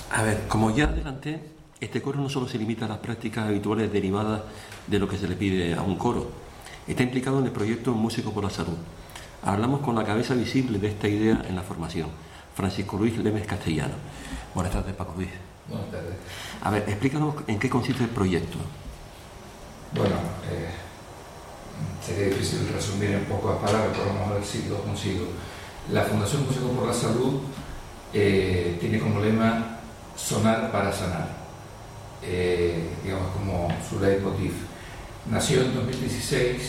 A ver, como ya adelanté, este coro no solo se limita a las prácticas habituales derivadas de lo que se le pide a un coro. Está implicado en el proyecto Músicos por la Salud. Hablamos con la cabeza visible de esta idea en la formación, Francisco Luis Lemes Castellano. Buenas tardes, Paco Luis. Buenas tardes. A ver, explícanos en qué consiste el proyecto. Bueno, sería difícil resumir en pocas palabras, pero vamos a ver si lo consigo. La Fundación Músicos por la Salud tiene como lema sonar para sanar, digamos como su leitmotiv. Nació en 2015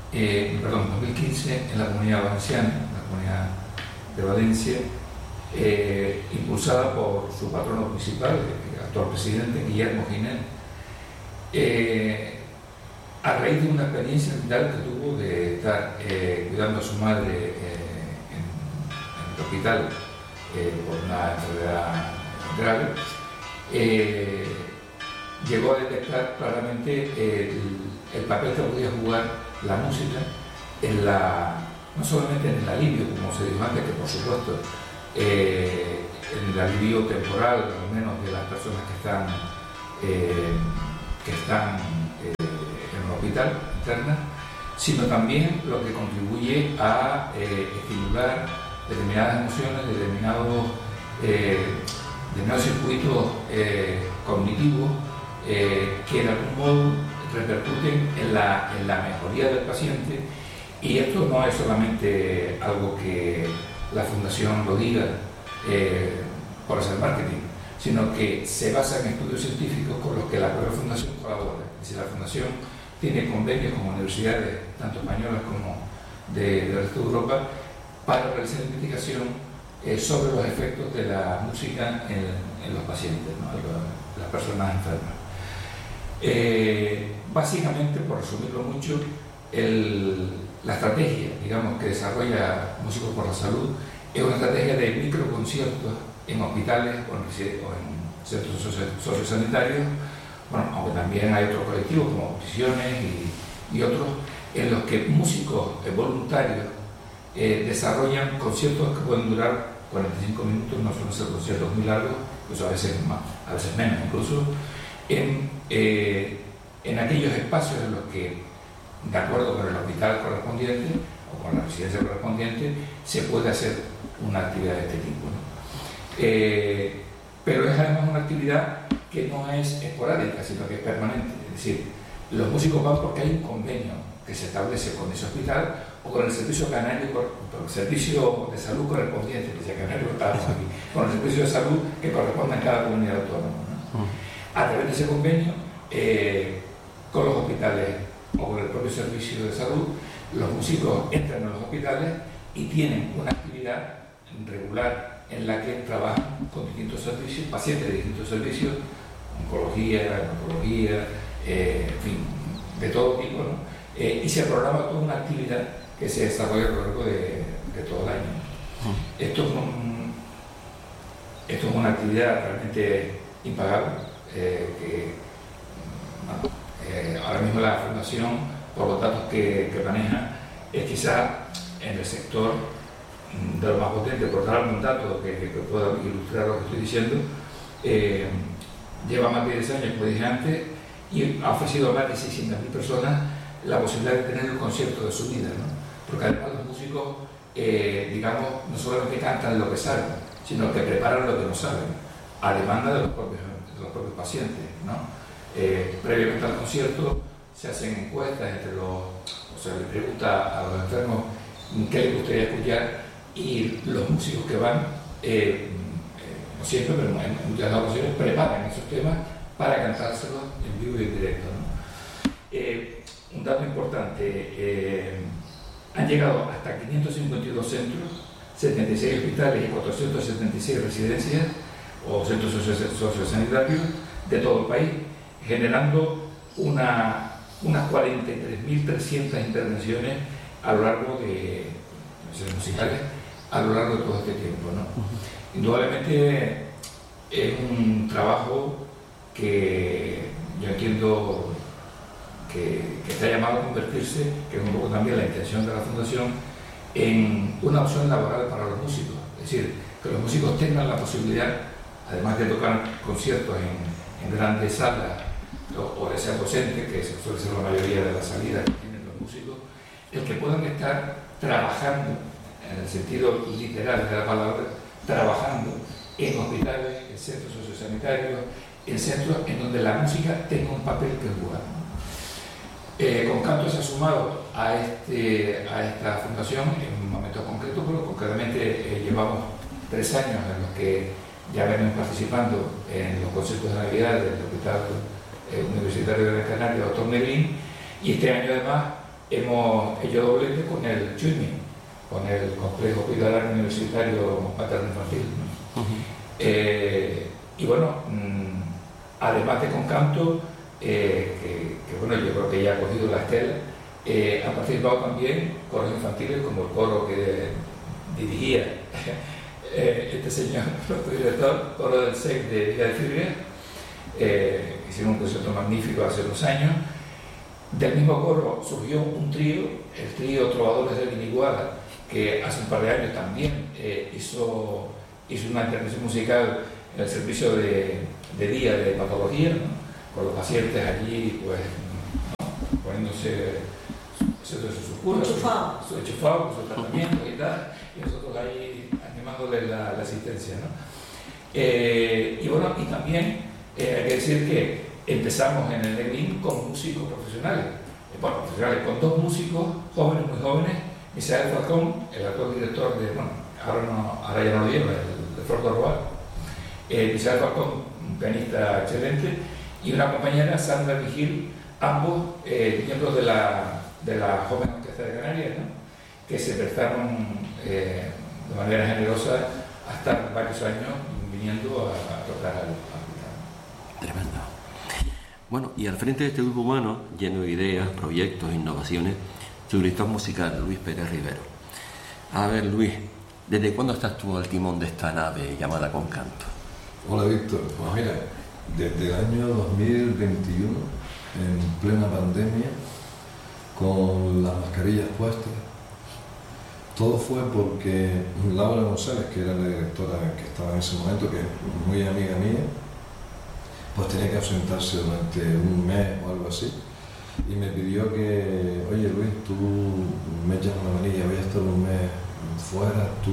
en la Comunidad Valenciana, la Comunidad de Valencia, impulsada por su patrono principal, el actual presidente, Guillermo Ginés, a raíz de una experiencia vital que tuvo de estar cuidando a su madre en el hospital por una enfermedad grave, llegó a detectar claramente el papel que podía jugar la música no solamente en el alivio, como se dijo antes, que por supuesto en el alivio temporal, al menos de las personas que están en un hospital interna, sino también lo que contribuye a estimular determinadas emociones, determinados circuitos cognitivos que de algún modo repercuten en la mejoría del paciente. Y esto no es solamente algo que la Fundación lo diga por hacer marketing, sino que se basa en estudios científicos con los que la propia Fundación colabora. Es decir, la Fundación tiene convenios con universidades, tanto españolas como del resto de Europa, para realizar investigación sobre los efectos de la música en los pacientes, ¿no? En las personas enfermas. Básicamente, por resumirlo mucho, la estrategia, digamos, que desarrolla Músicos por la Salud es una estrategia de microconciertos en hospitales o en centros sociosanitarios, bueno, aunque también hay otros colectivos como prisiones y otros, en los que músicos voluntarios desarrollan conciertos que pueden durar 45 minutos, no suelen ser conciertos muy largos, pues a veces más, a veces menos incluso, en aquellos espacios en los que, de acuerdo con el hospital correspondiente o con la residencia correspondiente, se puede hacer una actividad de este tipo, ¿no? Pero es además una actividad que no es esporádica, sino que es permanente. Es decir, los músicos van porque hay un convenio que se establece con ese hospital o con el servicio canario, con el servicio de salud correspondiente, que sea canario, aquí, con el servicio de salud que corresponde en cada comunidad autónoma, ¿no? A través de ese convenio, con los hospitales o con el propio servicio de salud, los músicos entran en los hospitales y tienen una actividad regular en la que trabajan con distintos servicios, pacientes de distintos servicios, oncología, hematología, en fin, de todo tipo, ¿no? Y se programa toda una actividad que se desarrolla a lo largo de todo el año. Esto es una actividad realmente impagable, ahora mismo la Fundación, por los datos que maneja, es quizá en el sector de lo más potente. Por dar algún dato que pueda ilustrar lo que estoy diciendo, lleva más de 10 años, como dije antes, y ha ofrecido a más de 600.000 personas la posibilidad de tener el concierto de su vida, ¿no? Porque además los músicos, digamos, no solamente cantan lo que saben, sino que preparan lo que no saben, a demanda de los propios pacientes, ¿no? Previamente al concierto se hacen encuestas o sea, le pregunta a los enfermos qué les gustaría escuchar, y los músicos que van, no siempre, pero en muchas ocasiones preparan esos temas para cantárselos en vivo y en directo, ¿no? Un dato importante, han llegado hasta 552 centros, 76 hospitales y 476 residencias o centros sociosanitarios de todo el país, generando unas 43.300 intervenciones a lo largo de musicales a lo largo de todo este tiempo, ¿no? Indudablemente es un trabajo que yo entiendo que está llamado a convertirse, que es un poco también la intención de la Fundación, en una opción laboral para los músicos. Es decir, que los músicos tengan la posibilidad además de tocar conciertos en grandes salas o de ser docente, que suele ser la mayoría de las salidas que tienen los músicos, el que puedan estar trabajando, en el sentido literal de la palabra, trabajando en hospitales, en centros sociosanitarios, en centros en donde la música tenga un papel que jugar. Concanto se ha sumado a esta fundación en momentos concretos, pero concretamente llevamos 3 años en los que ya venimos participando en los conciertos de Navidad del Hospital Universitario de Gran Canaria, Dr. Negrín, y este año además hemos hecho doblete con el CHUIMI, con el Complejo Hospitalario Universitario Materno-Infantil, ¿no? Y bueno, además de Concanto, que bueno, yo creo que ya ha cogido la estela, han participado también coros infantiles como el coro que dirigía este señor, nuestro director, coro del SEC de Villa de Firria. Hicieron un concierto magnífico hace unos años. Del mismo coro surgió un trío, el trío Trovadores de Viniguada, que hace un par de años también hizo una intervención musical en el servicio de día de patología, ¿no? Con los pacientes allí, pues, ¿no? Poniéndose sus curas, su enchufado, su tratamiento y tal, y nosotros ahí animándole la asistencia, ¿no? Y bueno, y también hay que decir que empezamos en el Negrín con músicos profesionales, con 2 músicos jóvenes, muy jóvenes, Misael Falcón, el actual director de, bueno, ahora ya no lo lleva, el Flor de Roal, Misael Falcón, un pianista excelente, y una compañera, Sandra Vigil, ambos miembros de la Joven Orquesta de Canarias, ¿no? Que se prestaron de manera generosa a estar varios años viniendo a tocar al hospital. Tremendo. Bueno, y al frente de este grupo humano, lleno de ideas, proyectos, innovaciones, su director musical, Luis Pérez Rivero. A ver, Luis, ¿desde cuándo estás tú al timón de esta nave llamada Concanto? Hola, Víctor. Pues mira, desde el año 2021, en plena pandemia, con las mascarillas puestas, todo fue porque Laura González, que era la directora que estaba en ese momento, que es muy amiga mía, pues tenía que ausentarse durante un mes o algo así, y me pidió que, oye Luis, tú me echas una manilla, voy a estar un mes fuera, tú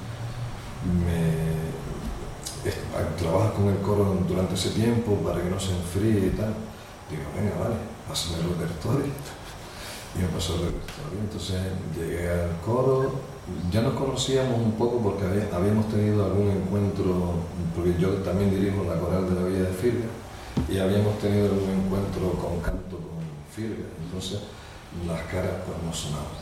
trabajas con el coro durante ese tiempo para que no se enfríe y tal. Digo, venga, vale, pásame el repertorio. Y me pasó el repertorio. Entonces llegué al coro, ya nos conocíamos un poco porque habíamos tenido algún encuentro, porque yo también dirijo la coral de la Villa de Firga, y habíamos tenido algún encuentro con canto con Firga, entonces las caras pues no sonaban.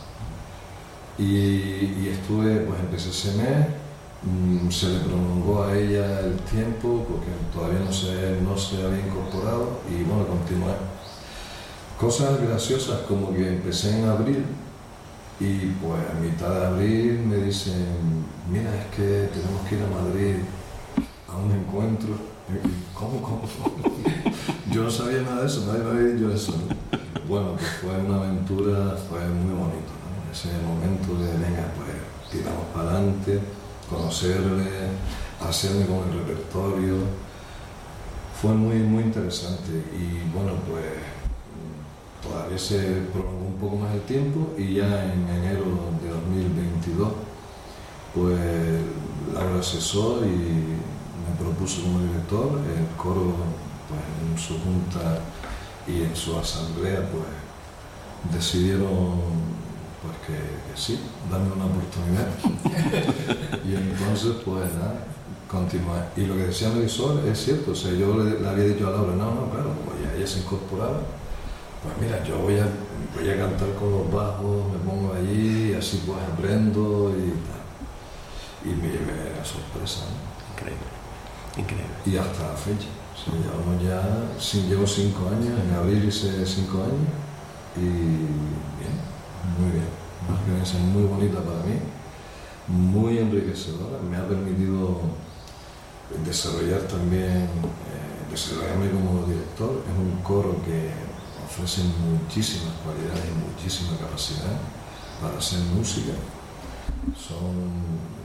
Y estuve, pues empecé ese mes, se le prolongó a ella el tiempo porque todavía no se había incorporado, y bueno, continué. Cosas graciosas como que empecé en abril y pues a mitad de abril me dicen, mira, es que tenemos que ir a Madrid a un encuentro. ¿Cómo? Yo no sabía nada de eso, nadie me había dicho eso, ¿no? Bueno, pues fue una aventura, fue muy bonito, ¿no? Ese momento de, venga, pues tiramos para adelante, conocerle, hacerme con el repertorio, fue muy, muy interesante. Y bueno, pues todavía se prolongó un poco más el tiempo, y ya en enero de 2022 pues Laura cesó y me propuso como director. El coro, pues en su junta y en su asamblea, pues decidieron pues que sí, darme una oportunidad. Y entonces pues nada, continué. Y lo que decía Marisol es cierto, o sea, yo le había dicho a Laura, no, claro, como ya ella se incorporaba, pues mira, yo voy a cantar con los bajos, me pongo allí, así pues aprendo y tal. Y me llevé la sorpresa, ¿no? Increíble. Y hasta la fecha. O sea, llevo 5 años, en abril hice 5 años, y bien, muy bien. Una experiencia muy bonita para mí, muy enriquecedora. Me ha permitido desarrollar también, desarrollarme como director. Es un coro que ofrece muchísimas cualidades y muchísima capacidad para hacer música. Son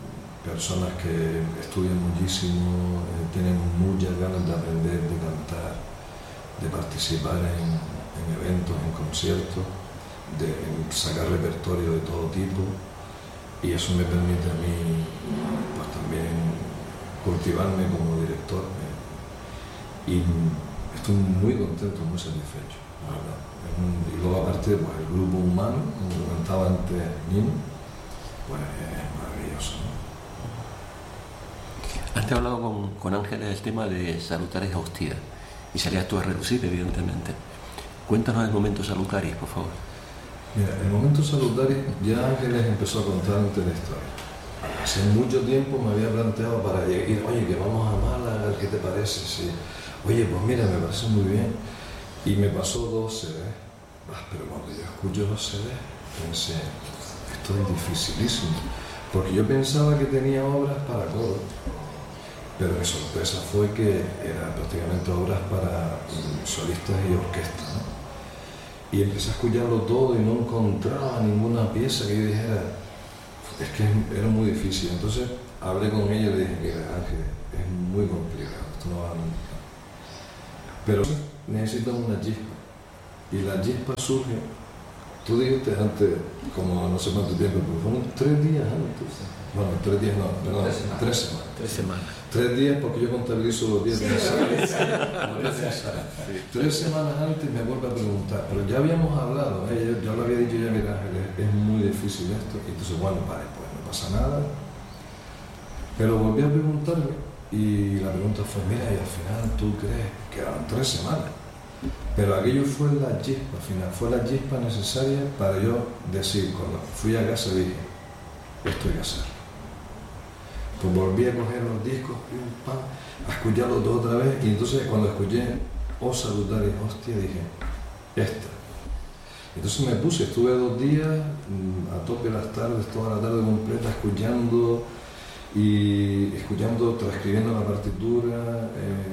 personas que estudian muchísimo, tienen muchas ganas de aprender, de cantar, de participar en eventos, en conciertos, de sacar repertorio de todo tipo, y eso me permite a mí pues también cultivarme como director, y estoy muy contento, muy satisfecho, la verdad. Y luego aparte pues, el grupo humano, como comentaba antes Nino, pues es maravilloso, ¿no? Antes he hablado con Ángeles del tema de Salutaris Hostia, y salías tú a relucir, evidentemente. Cuéntanos el momento Salutaris, por favor. Mira, el momento Salutaris, ya Ángeles empezó a contar antes la historia. Hace mucho tiempo me había planteado para ir, oye, que vamos a Málaga, ¿qué te parece? Sí. Oye, pues mira, me parece muy bien. Y me pasó 2 CDs. Pero cuando yo escucho los CDs, pensé, esto es dificilísimo. Porque yo pensaba que tenía obras para coro, pero mi sorpresa fue que eran prácticamente obras para solistas y orquestas, ¿no? Y empecé a escucharlo todo y no encontraba ninguna pieza que yo dijera, es que era muy difícil. Entonces hablé con ella y le dije, mira Ángel, es muy complicado, esto no va nunca. Pero necesitas una chispa, y la chispa surge, tú dijiste antes, como no sé cuánto tiempo, pero fueron 3 días antes. Bueno, 3 días no, perdón, 3 semanas. 3 semanas. 3 días porque yo contabilizo los días de ensayo. 3 semanas antes me vuelve a preguntar, pero ya habíamos hablado, yo le había dicho ya, mira Ángeles, es muy difícil esto, y entonces bueno, vale, pues no pasa nada. Pero volví a preguntarme y la pregunta fue, mira, y al final tú crees que eran 3 semanas. Pero aquello fue la chispa final, fue la chispa necesaria para yo decir, cuando fui a casa dije, esto hay que hacer. Pues volví a coger los discos, a escucharlos todo otra vez, y entonces cuando escuché O Salutaris Hostia dije, esta. Entonces me puse, estuve 2 días a tope las tardes, toda la tarde completa, escuchando, transcribiendo la partitura,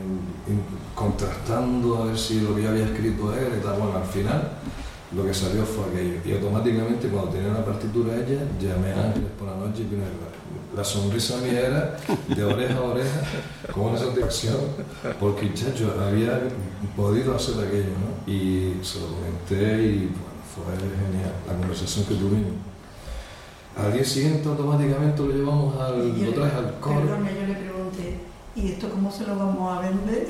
contrastando a ver si lo que yo había escrito era y tal. Bueno, al final lo que salió fue aquello, y automáticamente cuando tenía la partitura ella, llamé a Ángeles por la noche y vino la sonrisa mía era de oreja a oreja, con una satisfacción, porque chacho había podido hacer aquello, ¿no? Y se lo comenté y bueno, fue genial la conversación que tuvimos. Al día siguiente automáticamente lo llevamos lo traes al coro. Perdón, yo le pregunté, ¿y esto cómo se lo vamos a vender?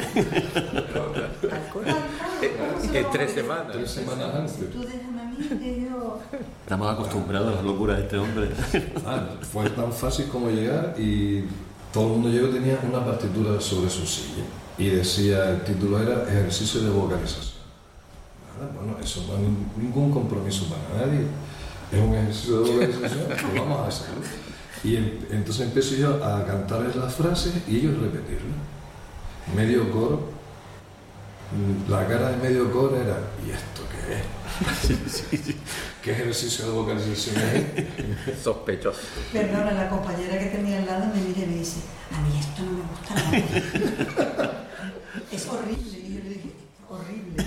¿Al coro? En 3 semanas. 3 semanas antes. Tú déjame a mí que yo... Estamos acostumbrados a las locuras de este hombre. Fue tan fácil como llegar y todo el mundo llegó, tenía una partitura sobre su silla y decía, el título era Ejercicio de vocalización. Bueno, eso no es ningún compromiso para nadie. Es un ejercicio de vocalización, pues vamos a hacerlo. Y entonces empecé yo a cantarles las frases y ellos repetirlas. Medio coro. La cara de medio coro era, ¿y esto qué es? ¿Qué ejercicio de vocalización es? Sospechoso. Perdona, la compañera que tenía al lado me mira y me dice, a mí esto no me gusta nada. Es horrible. Y yo le dije, horrible.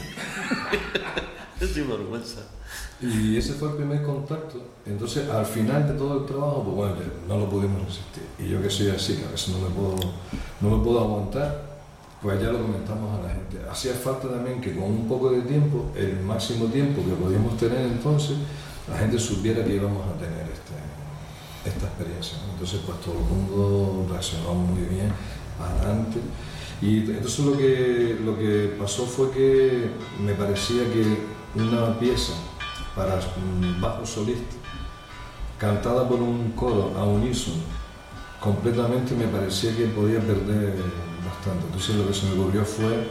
Es sinvergüenza. Y ese fue el primer contacto. Entonces, al final de todo el trabajo, pues bueno, no lo pudimos resistir. Y yo que soy así, que a veces no me puedo aguantar, pues ya lo comentamos a la gente. Hacía falta también que con un poco de tiempo, el máximo tiempo que podíamos tener entonces, la gente supiera que íbamos a tener esta experiencia, ¿no? Entonces, pues todo el mundo reaccionó muy bien, adelante. Y entonces lo que pasó fue que me parecía que una pieza para bajo solista, cantada por un coro a unísono, completamente me parecía que podía perder bastante. Entonces lo que se me ocurrió fue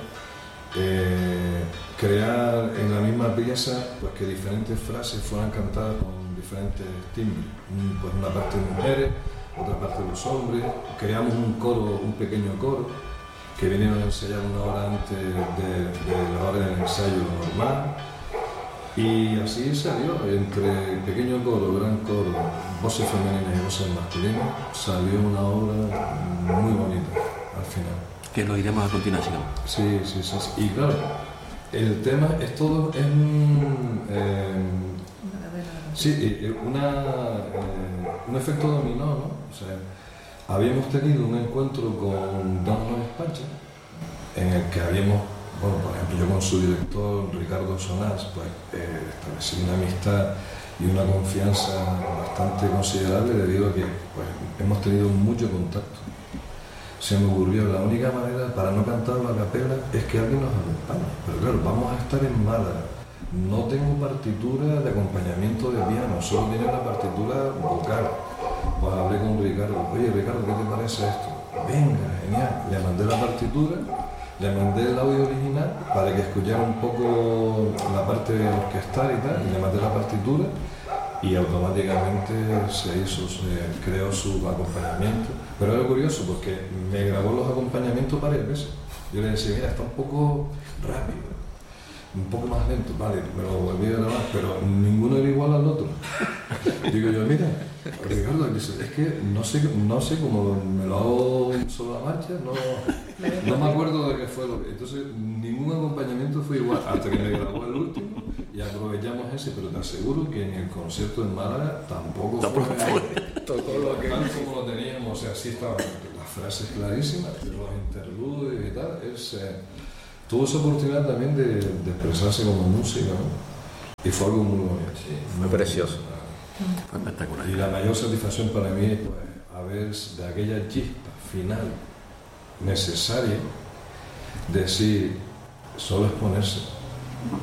crear en la misma pieza pues, que diferentes frases fueran cantadas con diferentes timbres. Pues una parte de mujeres, otra parte de los hombres. Creamos un pequeño coro, que vinieron a ensayar 1 hora antes de la hora del ensayo normal. Y así salió, entre pequeño coro, gran coro, voces femeninas y voces masculinas, salió una obra muy bonita al final. Que lo iremos a continuación. Sí. Y claro, el tema es todo, es un efecto dominó, ¿no? O sea, habíamos tenido un encuentro con Don Luis Pacha, en el que habíamos, bueno, por ejemplo, yo con su director, Ricardo Sonás, pues establecí una amistad y una confianza bastante considerable debido a que pues, hemos tenido mucho contacto. Se me ocurrió, la única manera para no cantarlo a capela es que alguien nos acompañe. Pero claro, vamos a estar en Málaga. No tengo partitura de acompañamiento de piano, solo tiene una partitura vocal. Pues hablé con Ricardo, oye Ricardo, ¿qué te parece esto? Venga, genial. Le mandé la partitura, le mandé el audio original para que escuchara un poco la parte orquestal y tal, y le mandé la partitura y automáticamente se creó su acompañamiento. Pero era curioso porque me grabó los acompañamientos varias veces. Yo le decía, mira, está un poco rápido, un poco más lento, vale, me lo volví a grabar, pero ninguno era igual al otro. Digo yo, mira, Ricardo, dice, es que no sé cómo me lo hago sobre la marcha, no me acuerdo de qué fue lo que... Entonces, ningún acompañamiento fue igual, hasta que me grabó el último y aprovechamos ese, pero te aseguro que en el concierto en Málaga tampoco fue todo lo que... Tal como lo teníamos, o sea, sí estaban las frases clarísimas, pero los interludios y tal, tuvo esa oportunidad también de expresarse como música, ¿no? Y fue algo muy bonito. Sí, muy precioso. Fue espectacular. Y la mayor satisfacción para mí es pues, haber de aquella chispa final necesaria decir, solo es ponerse.